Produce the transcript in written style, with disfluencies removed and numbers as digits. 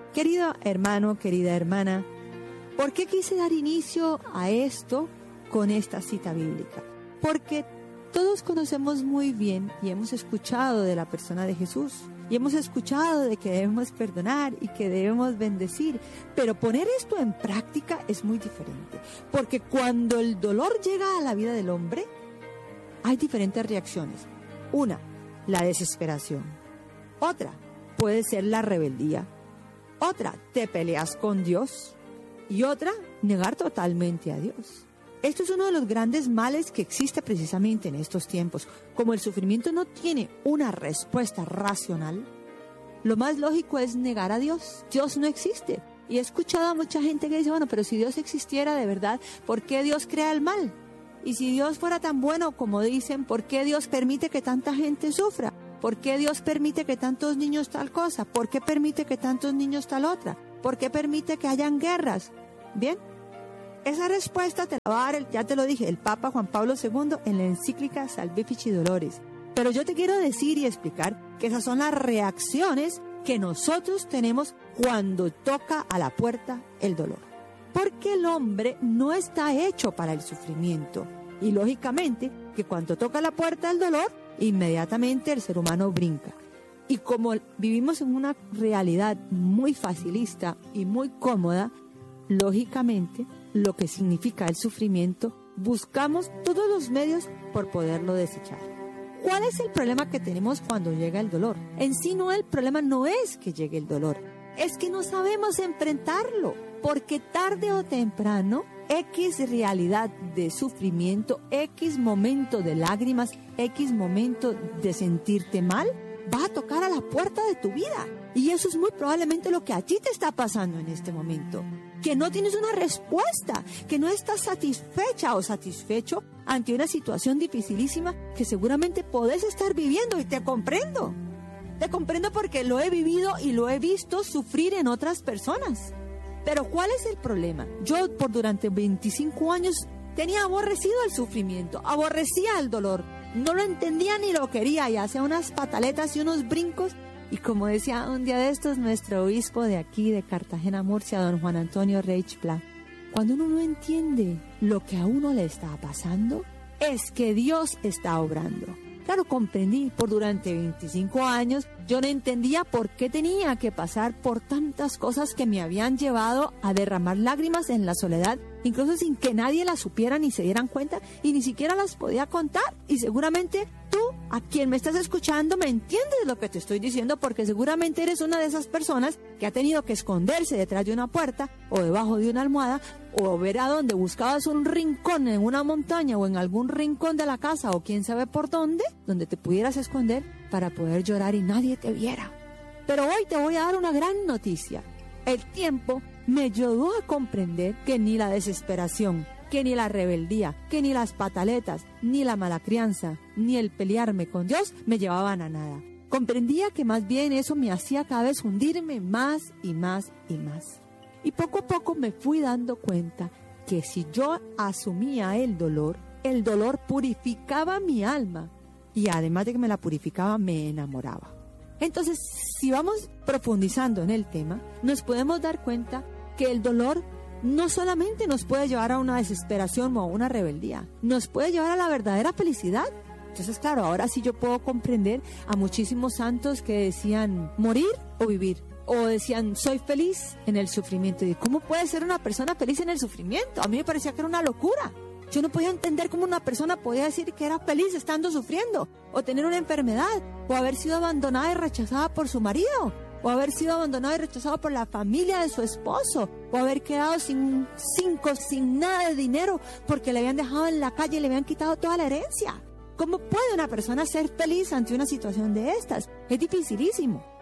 Querido hermano, querida hermana, ¿por qué quise dar inicio a esto con esta cita bíblica? Porque todos conocemos muy bien y hemos escuchado de la persona de Jesús. Y hemos escuchado de que debemos perdonar y que debemos bendecir. Pero poner esto en práctica es muy diferente. Porque cuando el dolor llega a la vida del hombre, hay diferentes reacciones. Una, la desesperación. Otra, puede ser la rebeldía. Otra, te peleas con Dios. Y otra, negar totalmente a Dios. Esto es uno de los grandes males que existe precisamente en estos tiempos. Como el sufrimiento no tiene una respuesta racional, lo más lógico es negar a Dios. Dios no existe. Y he escuchado a mucha gente que dice, bueno, pero si Dios existiera de verdad, ¿por qué Dios crea el mal? Y si Dios fuera tan bueno como dicen, ¿por qué Dios permite que tanta gente sufra? ¿Por qué Dios permite que tantos niños tal cosa? ¿Por qué permite que tantos niños tal otra? ¿Por qué permite que hayan guerras? Bien. Esa respuesta te la va a dar, ya te lo dije, el Papa Juan Pablo II en la encíclica Salvifici Doloris. Pero yo te quiero decir y explicar que esas son las reacciones que nosotros tenemos cuando toca a la puerta el dolor. Porque el hombre no está hecho para el sufrimiento. Y lógicamente que cuando toca la puerta el dolor, inmediatamente el ser humano brinca. Y como vivimos en una realidad muy facilista y muy cómoda, lógicamente, lo que significa el sufrimiento, buscamos todos los medios por poderlo desechar. ¿Cuál es el problema que tenemos cuando llega el dolor? En sí el problema no es que llegue el dolor, es que no sabemos enfrentarlo, porque tarde o temprano, X realidad de sufrimiento, X momento de lágrimas, X momento de sentirte mal, va a tocar a la puerta de tu vida. Y eso es muy probablemente lo que a ti te está pasando en este momento. Que no tienes una respuesta, que no estás satisfecha o satisfecho ante una situación dificilísima que seguramente podés estar viviendo, y te comprendo. Te comprendo porque lo he vivido y lo he visto sufrir en otras personas. Pero ¿cuál es el problema? Yo durante 25 años tenía aborrecido el sufrimiento, aborrecía el dolor, no lo entendía ni lo quería y hacía unas pataletas y unos brincos. Y como decía un día de estos nuestro obispo de aquí, de Cartagena, Murcia, don Juan Antonio Reich Pla, cuando uno no entiende lo que a uno le está pasando, es que Dios está obrando. Claro, comprendí, durante 25 años yo no entendía por qué tenía que pasar por tantas cosas que me habían llevado a derramar lágrimas en la soledad, incluso sin que nadie las supiera ni se dieran cuenta, y ni siquiera las podía contar. Y seguramente tú, a quien me estás escuchando, me entiendes lo que te estoy diciendo, porque seguramente eres una de esas personas que ha tenido que esconderse detrás de una puerta o debajo de una almohada, o ver a dónde buscabas un rincón en una montaña o en algún rincón de la casa o quién sabe por dónde, donde te pudieras esconder para poder llorar y nadie te viera. Pero hoy te voy a dar una gran noticia. El tiempo me ayudó a comprender que ni la desesperación, que ni la rebeldía, que ni las pataletas, ni la mala crianza, ni el pelearme con Dios me llevaban a nada. Comprendía que más bien eso me hacía cada vez hundirme más y más y más. Y poco a poco me fui dando cuenta que si yo asumía el dolor purificaba mi alma, y además de que me la purificaba, me enamoraba. Entonces, si vamos profundizando en el tema, nos podemos dar cuenta que el dolor no solamente nos puede llevar a una desesperación o a una rebeldía, nos puede llevar a la verdadera felicidad. Entonces, claro, ahora sí yo puedo comprender a muchísimos santos que decían morir o vivir, o decían soy feliz en el sufrimiento. ¿Y cómo puede ser una persona feliz en el sufrimiento? A mí me parecía que era una locura. Yo no podía entender cómo una persona podía decir que era feliz estando sufriendo, o tener una enfermedad, o haber sido abandonada y rechazada por su marido, o haber sido abandonado y rechazado por la familia de su esposo, o haber quedado sin nada de dinero porque le habían dejado en la calle y le habían quitado toda la herencia. ¿Cómo puede una persona ser feliz ante una situación de estas? Es dificilísimo.